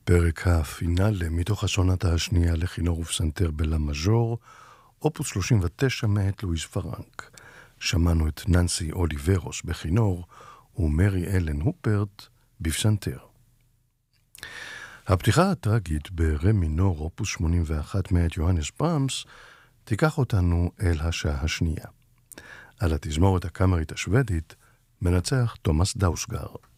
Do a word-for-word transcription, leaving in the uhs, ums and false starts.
פרק הפינאלה מתוך הסונטה השנייה לכינור ופסנתר בלה מז'ור, אופוס שלושים ותשע מאת לואיס פרנק. שמענו את ננסי אוליברוס בכינור ומרי אלן הופרט בפסנתר. הפתיחה הטרגית ברה מינור אופוס שמונים ואחת מאת יוהנס ברמס תיקח אותנו אל השעה השנייה. על התזמורת הקאמרית השוודית מנצח תומאס דאוסגר.